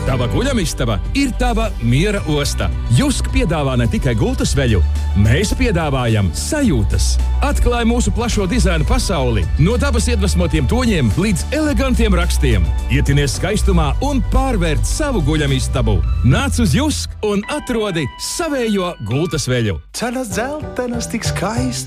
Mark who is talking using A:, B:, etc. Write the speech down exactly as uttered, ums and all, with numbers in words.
A: Tava guļamistaba ir tava miera osta. Jusk piedāvā ne tikai gultas veļu, mēs piedāvājam sajūtas. Atklāj mūsu plašo dizaina pasauli, no dabas iedvesmotiem toņiem līdz elegantiem rakstiem. Ietinies skaistumā un pārvērt savu guļamistabu. Nāc uz Jusk un atrodi savējo gultas veļu.
B: Cenas dzeltenas tik skaistas.